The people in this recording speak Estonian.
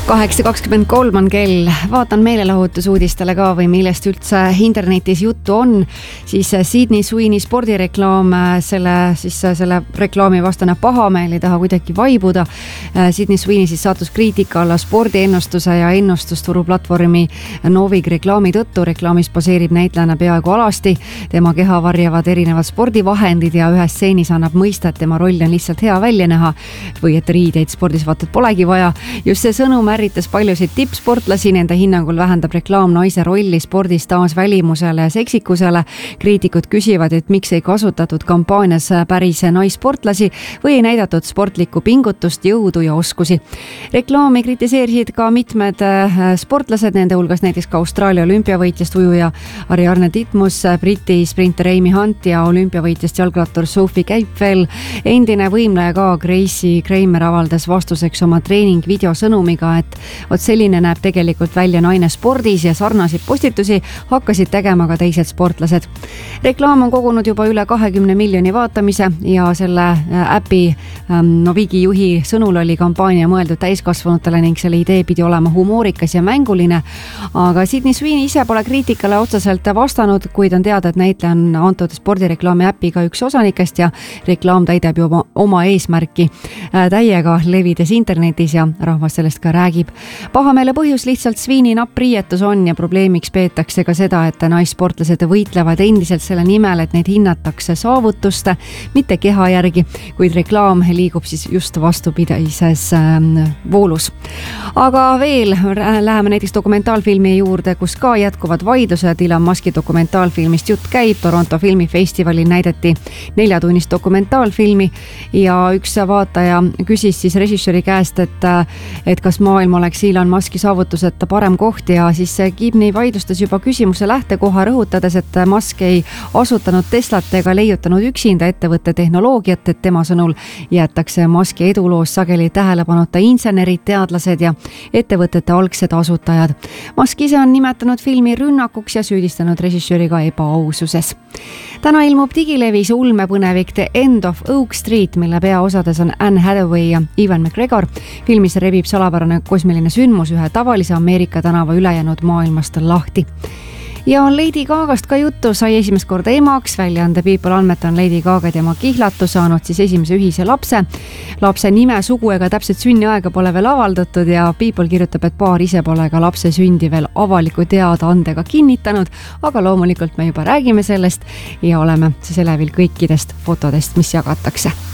8:23 on kell, vaatan meelelahutusuudistele ka või millest üldse internetis juttu on, siis Sydney Sweeney spordireklaam, selle reklaami vastane pahameel ei taha kuidagi vaibuda. Sydney Sweeney siis saatus kriitika alla spordiennustuse ja ennustusturu platvormi Novig reklaami tõttu. Reklaamis poseerib näitlejana peaaegu alasti, tema keha varjavad erinevad spordivahendid ja ühes stseenis annab mõista, et tema roll on lihtsalt hea välja näha või et riideid spordis vaata polegi vaja. Just see sõnum ärritas paljusid tippsportlasi, nende hinnangul vähendab reklaam naise rolli spordis taas välimusele ja seksikusele. Kriitikud küsivad, et miks ei kasutatud kampaanias päris naissportlasi või ei näidatud sportlikku pingutust, jõudu ja oskusi. Reklaami kritiseerisid ka mitmed sportlased, nende hulgas näiteks ka Austraalia olümpiavõitjast ujuja Ariarne Titmus, Briti sprinter Amy Hunt ja olümpiavõitjast jalgrattur Sophie Campbell. Endine võimleja ka Gracie Kramer avaldas vastuseks oma treening videosõnumiga, et selline näeb tegelikult välja naine spordis ja sarnaseid postitusi hakkasid tegema ka teised sportlased. Reklaam on kogunud juba üle 20 miljoni vaatamise ja selle äpi Novigi juhi sõnul oli kampaania mõeldud täiskasvanutele ning selle idee pidi olema humoorikas ja mänguline. Aga Sydney Sweeney ise pole kriitikale otseselt vastanud, kuid on teada, et näitleja on antud spordireklaami äpiga üks osanikest ja reklaam täidab ju oma eesmärki täiega levides internetis ja rahvas sellest ka räägib. Pahameele põhjus lihtsalt Sweeney napp riietus on ja probleemiks peetakse ka seda, et naissportlased võitlevad endiselt selle nimel, et neid hinnatakse saavutuste, mitte keha järgi, kuid reklaam liigub siis just vastupidises voolus. Aga veel läheme näiteks dokumentaalfilmi juurde, kus ka jätkuvad vaidlused. Elon Muski dokumentaalfilmist jutt käib. Toronto filmifestivalil näidati 4-tunnist dokumentaalfilmi ja üks vaataja küsis siis režissööri käest, et kas maailm oleks Elon Muski saavutuseta parem koht ja siis Gibney vaidlustas juba küsimuse lähtekoha, rõhutades, et Musk ei asutanud Teslat ega leiutanud üksinda ettevõtte tehnoloogiat, et tema sõnul jäetakse Muski eduloos sageli tähelepanuta insenerid, teadlased ja ettevõtete algsed asutajad. Musk ise on nimetanud filmi rünnakuks ja süüdistanud režissööri ka ebaaususes. Täna ilmub digilevis ulmepõnevik The End of Oak Street, mille peaosades on Anne Hathaway ja Ewan McGregor. Filmis rebib salapärane kosmiline sündmus ühe tavalise Ameerika tänava ülejäänud maailmast lahti. Ja Lady Gagast ka juttu, sai esimest korda emaks, väljaande People andmete on Lady Gaga tema kihlatu saanud siis esimese ühise lapse. Lapse nime, sugu ega täpselt sünniaega pole veel avaldatud ja People kirjutab, et paar ise pole ka lapse sündi veel avaliku teadaandega kinnitanud, aga loomulikult me juba räägime sellest ja oleme siis elevil kõikidest fotodest, mis jagatakse.